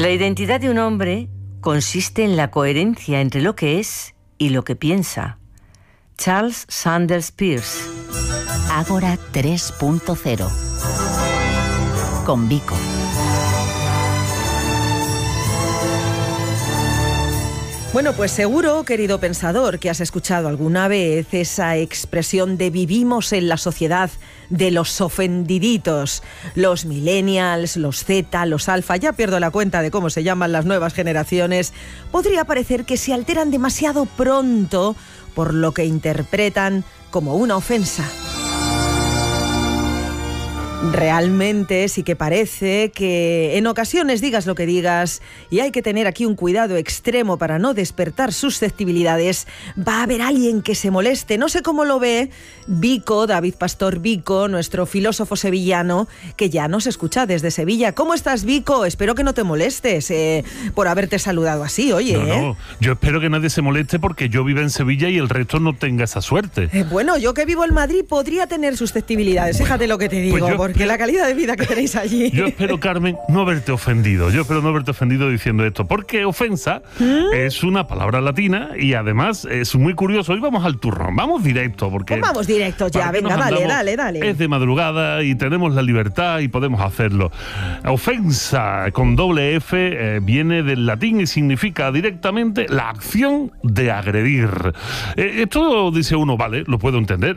La identidad de un hombre consiste en la coherencia entre lo que es y lo que piensa. Charles Sanders Peirce. Ágora 3.0 con Vico. Bueno, pues seguro, querido pensador, que has escuchado alguna vez esa expresión de vivimos en la sociedad de los ofendiditos. Los millennials, los Z, los alfa, ya pierdo la cuenta de cómo se llaman las nuevas generaciones. Podría parecer que se alteran demasiado pronto por lo que interpretan como una ofensa. Realmente sí que parece que en ocasiones digas lo que digas y hay que tener aquí un cuidado extremo para no despertar susceptibilidades. Va a haber alguien que se moleste, no sé cómo lo ve Vico, David Pastor Vico, nuestro filósofo sevillano, que ya nos escucha desde Sevilla. ¿Cómo estás, Vico? Espero que no te molestes por haberte saludado así, oye. No, yo espero que nadie se moleste porque yo vivo en Sevilla y el resto no tenga esa suerte. Bueno, yo que vivo en Madrid podría tener susceptibilidades, fíjate lo que te digo, pues porque la calidad de vida que tenéis allí. Yo espero, Carmen, no haberte ofendido. Yo espero no haberte ofendido diciendo esto, porque ofensa es una palabra latina y además es muy curioso. Hoy vamos al turrón, vamos directo, porque... Pues vamos directo ya, venga, dale. Es de madrugada y tenemos la libertad y podemos hacerlo. Ofensa, con doble F, viene del latín y significa directamente la acción de agredir. Esto dice uno, vale, lo puedo entender.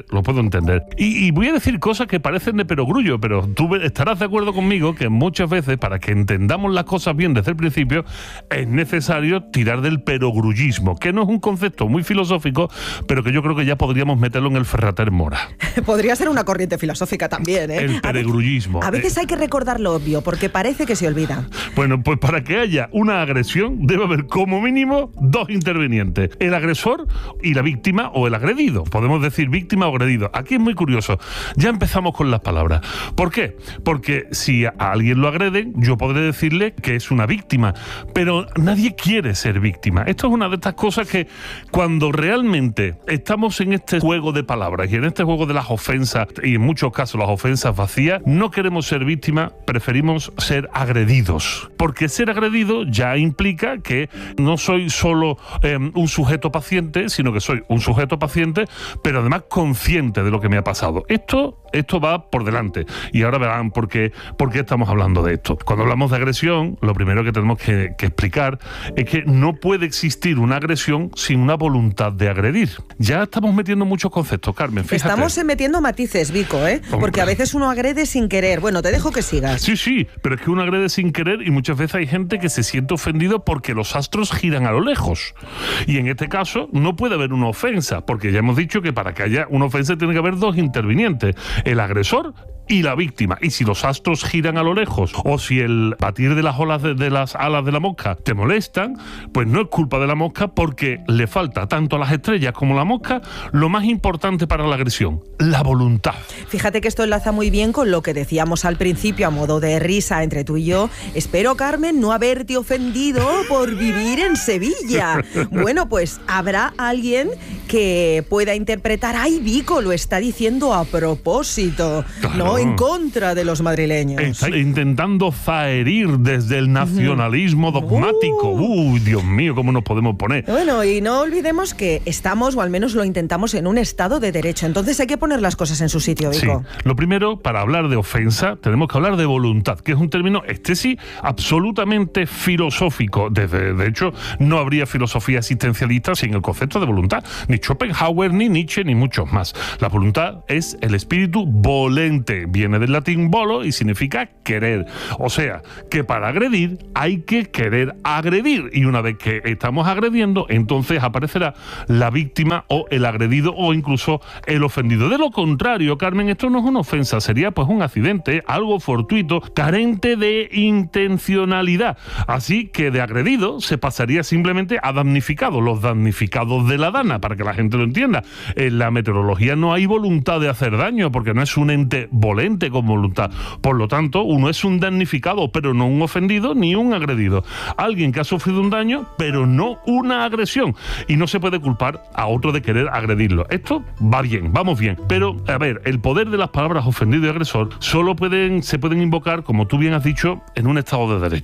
Y voy a decir cosas que parecen de perogrullo, pero tú estarás de acuerdo conmigo que muchas veces, para que entendamos las cosas bien desde el principio, es necesario tirar del perogrullismo, que no es un concepto muy filosófico, pero que yo creo que ya podríamos meterlo en el Ferrater Mora. Podría ser una corriente filosófica también, ¿eh? El perogrullismo. A veces hay que recordar lo obvio, porque parece que se olvida. Bueno, pues para que haya una agresión, debe haber como mínimo dos intervinientes: el agresor y la víctima o el agredido. Podemos decir víctima o agredido. Aquí es muy curioso. Ya empezamos con las palabras. ¿Por qué? Porque si a alguien lo agreden, yo podré decirle que es una víctima, pero nadie quiere ser víctima. Esto es una de estas cosas que cuando realmente estamos en este juego de palabras y en este juego de las ofensas, y en muchos casos las ofensas vacías, no queremos ser víctimas, preferimos ser agredidos. Porque ser agredido ya implica que no soy solo un sujeto paciente, sino que soy un sujeto paciente, pero además consciente de lo que me ha pasado. Esto va por delante. Y ahora verán por qué estamos hablando de esto. Cuando hablamos de agresión, lo primero que tenemos que explicar es que no puede existir una agresión sin una voluntad de agredir. Ya estamos metiendo muchos conceptos, Carmen, fíjate. Estamos metiendo matices, Vico, porque a veces uno agrede sin querer. Bueno, te dejo que sigas. Sí, pero es que uno agrede sin querer y muchas veces hay gente que se siente ofendido porque los astros giran a lo lejos. Y en este caso no puede haber una ofensa, porque ya hemos dicho que para que haya una ofensa tiene que haber dos intervinientes: el agresor y la víctima. Y si los astros giran a lo lejos, o si el batir de las olas de las alas de la mosca te molestan, pues no es culpa de la mosca, porque le falta tanto a las estrellas como a la mosca lo más importante para la agresión: la voluntad. Fíjate que esto enlaza muy bien con lo que decíamos al principio a modo de risa entre tú y yo. Espero, Carmen, no haberte ofendido por vivir en Sevilla. Bueno, pues habrá alguien que pueda interpretar: ay, Vico lo está diciendo a propósito, claro, no en contra de los madrileños. Está intentando zaherir desde el nacionalismo dogmático. Dios mío, ¿cómo nos podemos poner? Bueno, y no olvidemos que estamos, o al menos lo intentamos, en un estado de derecho. Entonces hay que poner las cosas en su sitio, Vico. Sí. Lo primero, para hablar de ofensa, tenemos que hablar de voluntad, que es un término, sí, absolutamente filosófico. De hecho, no habría filosofía existencialista sin el concepto de voluntad. Ni Schopenhauer, ni Nietzsche, ni muchos más. La voluntad es el espíritu volente. Viene del latín volo y significa querer. O sea, que para agredir hay que querer agredir. Y una vez que estamos agrediendo, entonces aparecerá la víctima o el agredido o incluso el ofendido. De lo contrario, Carmen, esto no es una ofensa, sería pues un accidente, algo fortuito, carente de intencionalidad. Así que de agredido se pasaría simplemente a damnificado, los damnificados de la dana, para que la gente lo entienda. En la meteorología no hay voluntad de hacer daño, porque no es un ente volente con voluntad. Por lo tanto, uno es un damnificado, pero no un ofendido ni un agredido. Alguien que ha sufrido un daño, pero no una agresión. Y no se puede culpar a otro de querer agredirlo. Esto va bien, vamos bien. Pero, a ver, el poder de las palabras ofendido y agresor solo se pueden invocar, como tú bien has dicho, en un estado de derecho.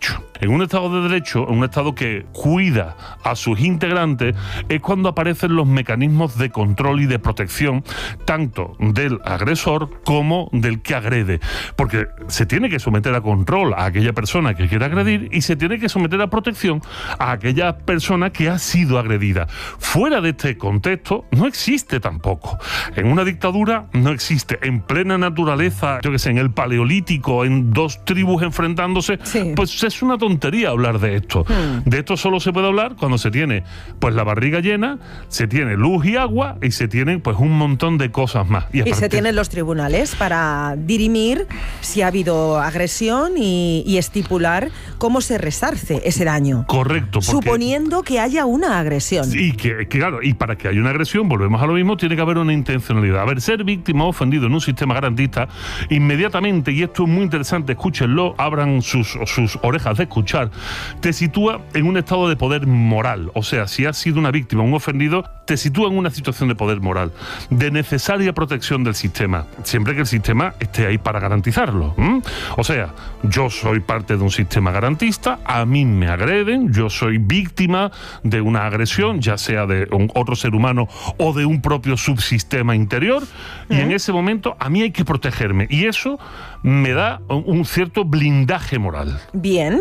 En un Estado de Derecho, en un Estado que cuida a sus integrantes, es cuando aparecen los mecanismos de control y de protección, tanto del agresor como del que agrede. Porque se tiene que someter a control a aquella persona que quiere agredir y se tiene que someter a protección a aquella persona que ha sido agredida. Fuera de este contexto no existe tampoco. En una dictadura no existe. En plena naturaleza, yo que sé, en el Paleolítico, en dos tribus enfrentándose, sí, pues es una tontería hablar de esto. De esto solo se puede hablar cuando se tiene pues la barriga llena, se tiene luz y agua y se tienen pues un montón de cosas más. Y se tienen los tribunales para dirimir si ha habido agresión y estipular cómo se resarce ese daño. Correcto. Suponiendo que haya una agresión. Y que claro, y para que haya una agresión, volvemos a lo mismo, tiene que haber una intencionalidad. A ver, ser víctima o ofendido en un sistema garantista, inmediatamente, y esto es muy interesante, escúchenlo, abran sus orejas de escuchar, te sitúa en un estado de poder moral. O sea, si has sido una víctima o un ofendido, te sitúa en una situación de poder moral, de necesaria protección del sistema, siempre que el sistema esté ahí para garantizarlo. O sea, yo soy parte de un sistema garantista, a mí me agreden, yo soy víctima de una agresión, ya sea de otro ser humano o de un propio subsistema interior, y en ese momento a mí hay que protegerme, y eso me da un cierto blindaje moral. Bien.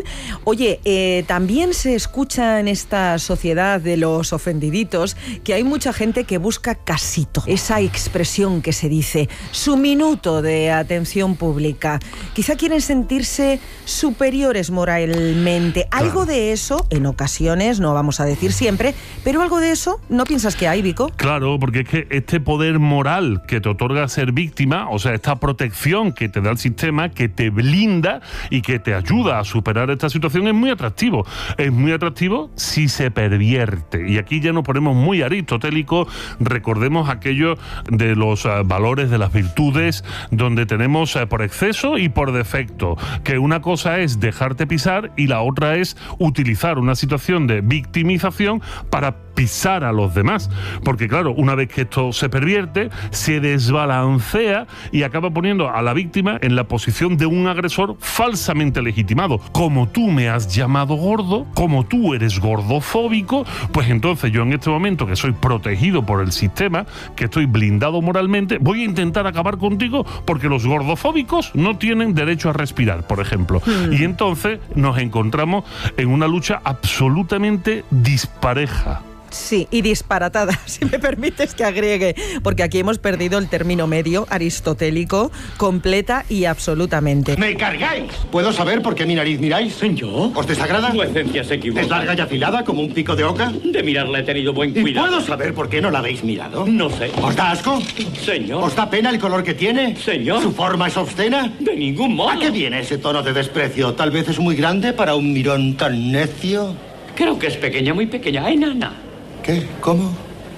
Oye, también se escucha en esta sociedad de los ofendiditos que hay mucha gente que busca casito. Esa expresión que se dice, su minuto de atención pública. Quizá quieren sentirse superiores moralmente. Claro. Algo de eso, en ocasiones, no vamos a decir siempre, pero algo de eso, ¿no piensas que hay, Vico? Claro, porque es que este poder moral que te otorga ser víctima, o sea, esta protección que te da el sistema, que te blinda y que te ayuda a superar esta situación, es muy atractivo. Es muy atractivo si se pervierte. Y aquí ya nos ponemos muy aristotélicos. Recordemos aquello de los valores de las virtudes, donde tenemos por exceso y por defecto, que una cosa es dejarte pisar y la otra es utilizar una situación de victimización para pisar a los demás, porque claro, una vez que esto se pervierte, se desbalancea y acaba poniendo a la víctima en la posición de un agresor falsamente legitimado. Como tú me has llamado gordo, como tú eres gordofóbico, pues entonces yo en este momento que soy protegido por el sistema, que estoy blindado moralmente, voy a intentar acabar contigo porque los gordofóbicos no tienen derecho a respirar, por ejemplo. Y entonces nos encontramos en una lucha absolutamente dispareja. Sí, y disparatada, si me permites que agregue, porque aquí hemos perdido el término medio aristotélico, completa y absolutamente. ¡Me cargáis! ¿Puedo saber por qué mi nariz miráis? ¿Yo? ¿Os desagrada? Tu esencia se equivoca. ¿Es larga y afilada como un pico de oca? De mirarla he tenido buen cuidado. ¿Y puedo saber por qué no la habéis mirado? No sé. ¿Os da asco? Señor. ¿Os da pena el color que tiene? Señor. ¿Su forma es obscena? De ningún modo. ¿A qué viene ese tono de desprecio? ¿Tal vez es muy grande para un mirón tan necio? Creo que es pequeña, muy pequeña, enana. ¿Qué? ¿Cómo?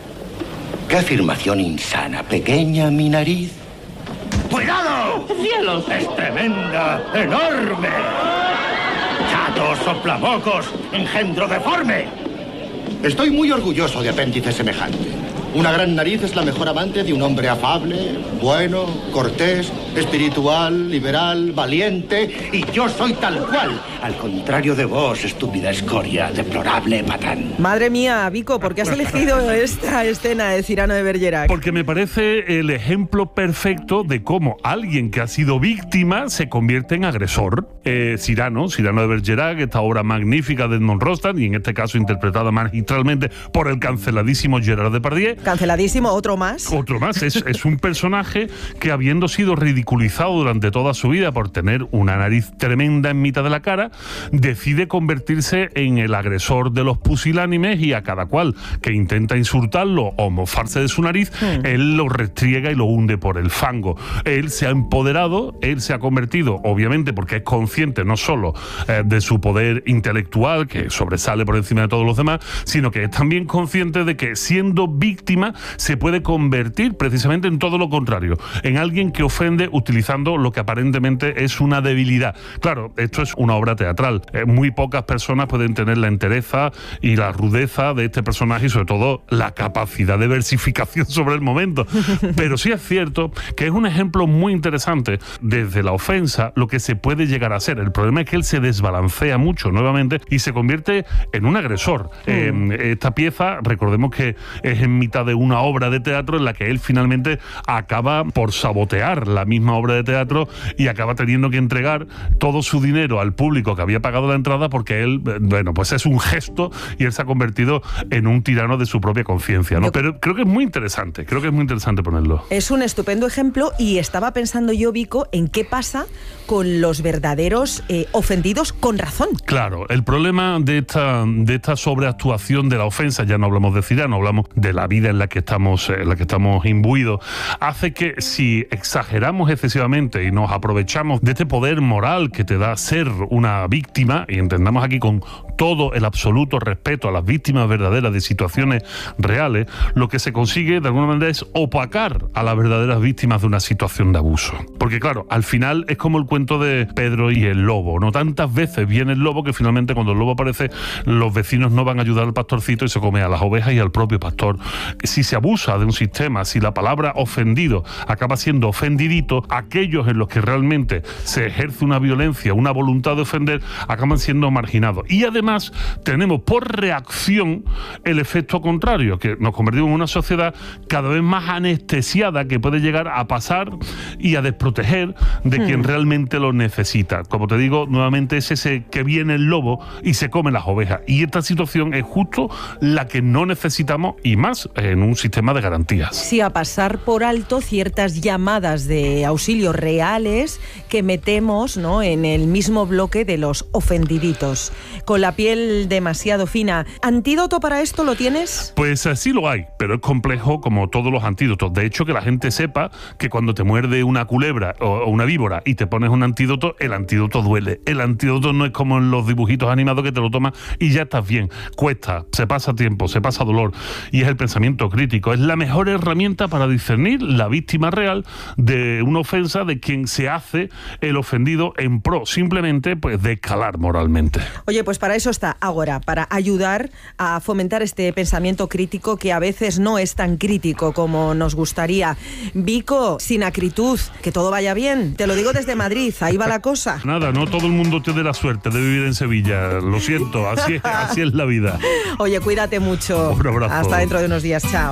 ¿Qué afirmación insana? ¿Pequeña mi nariz? ¡Cuidado! ¡Cielos! ¡Es tremenda! ¡Enorme! ¡Chato, soplamocos! ¡Engendro deforme! Estoy muy orgulloso de apéndice semejante. Una gran nariz es la mejor amante de un hombre afable, bueno, cortés, espiritual, liberal, valiente, y yo soy tal cual. Al contrario de vos, estúpida escoria, deplorable patán. Madre mía, Vico, ¿por qué has elegido esta escena de Cyrano de Bergerac? Porque me parece el ejemplo perfecto de cómo alguien que ha sido víctima se convierte en agresor. Cyrano de Bergerac, esta obra magnífica de Edmond Rostand, y en este caso interpretada magistralmente por el canceladísimo Gerard Depardieu. Canceladísimo, otro más. Otro más. Es un personaje que, habiendo sido ridiculizado durante toda su vida por tener una nariz tremenda en mitad de la cara, decide convertirse en el agresor de los pusilánimes, y a cada cual que intenta insultarlo o mofarse de su nariz, él lo restriega y lo hunde por el fango. Él se ha empoderado, él se ha convertido, obviamente porque es consciente no solo de su poder intelectual, que sobresale por encima de todos los demás, sino que es también consciente de que, siendo víctima víctima se puede convertir precisamente en todo lo contrario, en alguien que ofende utilizando lo que aparentemente es una debilidad. Claro, esto es una obra teatral. Muy pocas personas pueden tener la entereza y la rudeza de este personaje y sobre todo la capacidad de versificación sobre el momento. Pero sí es cierto que es un ejemplo muy interesante desde la ofensa lo que se puede llegar a ser. El problema es que él se desbalancea mucho nuevamente y se convierte en un agresor. Esta pieza, recordemos que es en mitad de una obra de teatro en la que él finalmente acaba por sabotear la misma obra de teatro y acaba teniendo que entregar todo su dinero al público que había pagado la entrada porque él, bueno, pues es un gesto y él se ha convertido en un tirano de su propia conciencia, ¿no? Pero creo que es muy interesante, ponerlo. Es un estupendo ejemplo y estaba pensando yo, Vico, en qué pasa con los verdaderos ofendidos con razón. Claro, el problema de esta sobreactuación de la ofensa, ya no hablamos de Cyrano, hablamos de la vida en la que estamos imbuidos, hace que si exageramos excesivamente y nos aprovechamos de este poder moral que te da ser una víctima, y entendamos aquí con todo el absoluto respeto a las víctimas verdaderas de situaciones reales, lo que se consigue de alguna manera es opacar a las verdaderas víctimas de una situación de abuso. Porque claro, al final es como el cuento de Pedro y el lobo, ¿no? Tantas veces viene el lobo que finalmente cuando el lobo aparece, los vecinos no van a ayudar al pastorcito y se come a las ovejas y al propio pastor. Si se abusa de un sistema, si la palabra ofendido acaba siendo ofendidito, aquellos en los que realmente se ejerce una violencia, una voluntad de ofender, acaban siendo marginados. Y además tenemos por reacción el efecto contrario, que nos convertimos en una sociedad cada vez más anestesiada que puede llegar a pasar y a desproteger de quien realmente lo necesita. Como te digo, nuevamente es ese que viene el lobo y se come las ovejas. Y esta situación es justo la que no necesitamos y más en un sistema de garantías. Sí, a pasar por alto ciertas llamadas de auxilio reales que metemos, ¿no?, en el mismo bloque de los ofendiditos. Con la piel demasiado fina. ¿Antídoto para esto lo tienes? Pues sí lo hay, pero es complejo como todos los antídotos. De hecho, que la gente sepa que cuando te muerde una culebra o una víbora y te pones un antídoto, el antídoto duele. El antídoto no es como en los dibujitos animados que te lo tomas y ya estás bien. Cuesta, se pasa tiempo, se pasa dolor. Y es el pensamiento crítico. Es la mejor herramienta para discernir la víctima real de una ofensa de quien se hace el ofendido en pro, simplemente pues de escalar moralmente. Oye, pues para eso está Ágora, para ayudar a fomentar este pensamiento crítico que a veces no es tan crítico como nos gustaría. Vico, sin acritud, que todo vaya bien. Te lo digo desde Madrid, ahí va la cosa. Nada, no todo el mundo tiene la suerte de vivir en Sevilla. Lo siento, así es la vida. Oye, cuídate mucho. Un abrazo. Hasta dentro de unos días, chao.